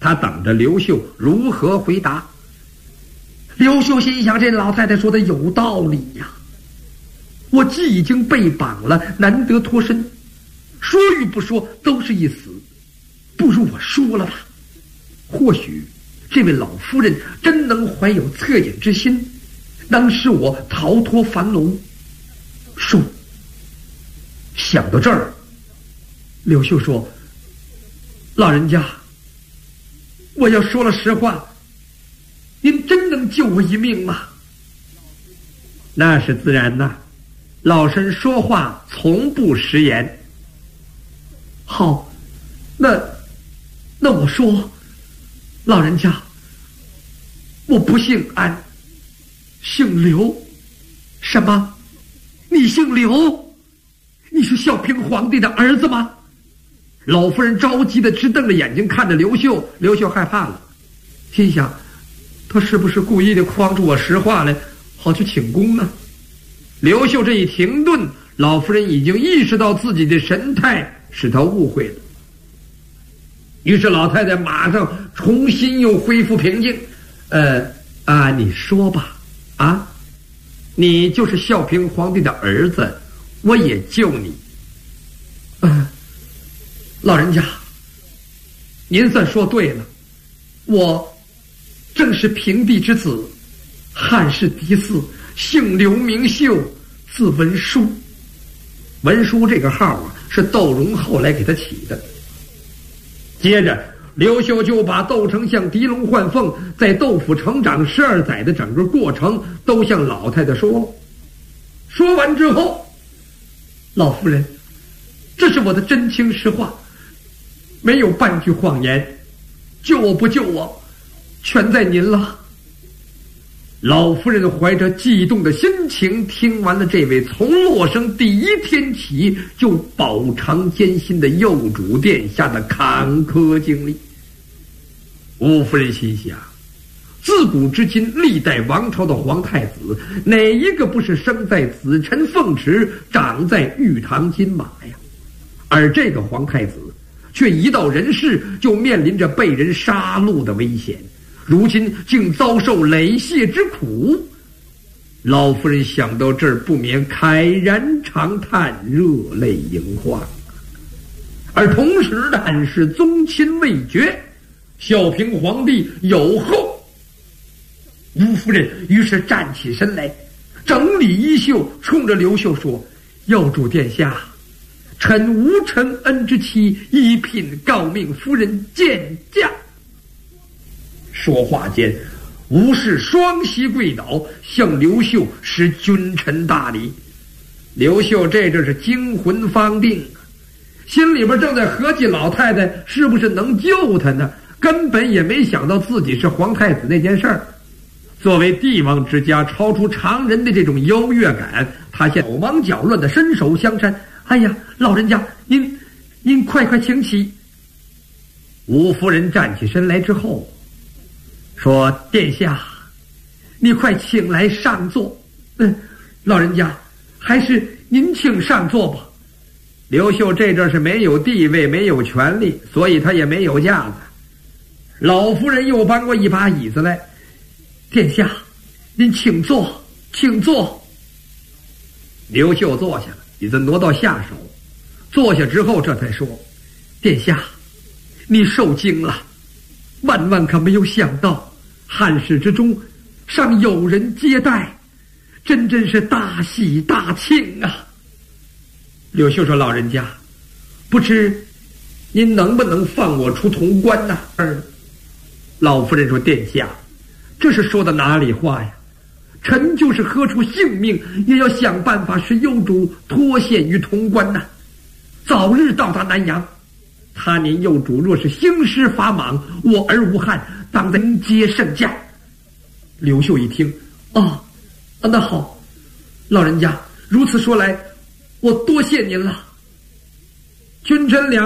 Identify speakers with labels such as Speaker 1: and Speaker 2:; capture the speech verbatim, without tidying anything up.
Speaker 1: 他等着刘秀如何回答。刘秀心想，这老太太说的有道理呀，我既已经被绑了，难得脱身，说与不说都是一死，不如我说了吧。或许这位老夫人真能怀有恻隐之心，能使我逃脱樊笼。说，想到这儿，刘秀说：“老人家，我要说了实话，您真能救我一命吗？”那是自然呐，老身说话从不食言。好，那那我说，老人家，我不姓安，姓刘。什么？你姓刘？你是孝平皇帝的儿子吗？老夫人着急的直瞪着眼睛看着刘秀。刘秀害怕了，心想，他是不是故意的诓出我实话来，好去请功呢？刘秀这一停顿，老夫人已经意识到自己的神态使他误会了。于是老太太马上重新又恢复平静。呃啊，你说吧，啊，你就是孝平皇帝的儿子，我也救你。呃，老人家，您算说对了，我正是平帝之子，汉室嫡嗣，姓刘名秀，字文书。文书这个号啊，是窦融后来给他起的。接着刘秀就把窦丞相狄龙换凤在窦府成长十二载的整个过程都向老太太说了。说完之后，老夫人，这是我的真情实话，没有半句谎言，救我不救我全在您了。老夫人怀着悸动的心情听完了这位从落生第一天起就饱尝艰辛的幼主殿下的坎坷经历。吴夫人心想，自古至今历代王朝的皇太子，哪一个不是生在紫尘凤池，长在玉堂金马呀？而这个皇太子却一到人世就面临着被人杀戮的危险，如今竟遭受累谢之苦。老夫人想到这儿，不免慨然长叹，热泪盈眶。而同时的暗示宗亲未绝，孝平皇帝有后。吴夫人于是站起身来，整理衣袖，冲着刘秀说：“幼主殿下，臣吴承恩之妻，一品诰命夫人见驾。”说话间，吴氏双膝跪倒，向刘秀施君臣大礼。刘秀这阵是惊魂方定啊，心里边正在合计老太太是不是能救他呢，根本也没想到自己是皇太子那件事儿。作为帝王之家，超出常人的这种优越感，他现手忙脚乱的伸手相搀。哎呀，老人家，您您快快请起。吴夫人站起身来之后说：“殿下，你快请来上座。嗯，老人家，还是您请上座吧。”刘秀这阵是没有地位，没有权力，所以他也没有架子。老夫人又搬过一把椅子来：“殿下，您请坐，请坐。”刘秀坐下了，椅子挪到下手。坐下之后，这才说：“殿下，你受惊了，万万可没有想到，汉室之中尚有人接待，真真是大喜大庆啊！”刘秀说：“老人家，不知您能不能放我出潼关呢？”老夫人说：“殿下，这是说的哪里话呀？臣就是喝出性命，也要想办法使幼主脱险于潼关呐，早日到达南阳。他年幼主若是兴师伐莽，我儿无憾，当在迎接圣驾。”刘秀一听，哦，那好，老人家如此说来，我多谢您了。君臣两